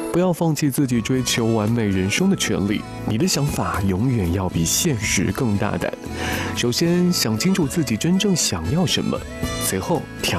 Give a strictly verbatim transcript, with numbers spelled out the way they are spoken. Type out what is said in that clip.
不要放弃自己追求完美人生的权利，你的想法永远要比现实更大胆。首先想清楚自己真正想要什么，随后调